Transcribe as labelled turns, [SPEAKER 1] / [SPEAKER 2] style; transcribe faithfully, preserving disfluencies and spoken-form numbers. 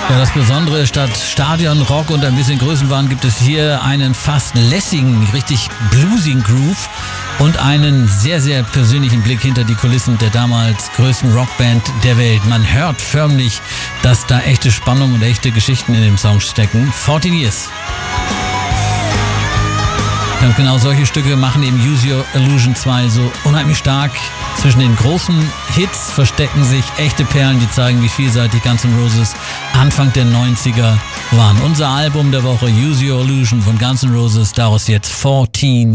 [SPEAKER 1] Ja, das Besondere ist, statt Stadionrock und ein bisschen Größenwahn gibt es hier einen fast lässigen, richtig bluesigen Groove und einen sehr, sehr persönlichen Blick hinter die Kulissen der damals größten Rockband der Welt. Man hört förmlich, dass da echte Spannung und echte Geschichten in dem Song stecken. fourteen Years. Und genau solche Stücke machen eben Use Your Illusion zwei so unheimlich stark. Zwischen den großen Hits verstecken sich echte Perlen, die zeigen, wie vielseitig Guns N' Roses Anfang der neunziger waren. Unser Album der Woche, Use Your Illusion von Guns N' Roses, daraus jetzt fourteen